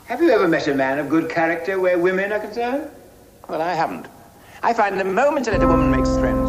Have you ever met a man of good character where women are concerned? Well, I haven't. I find the moment I let a woman makes friends,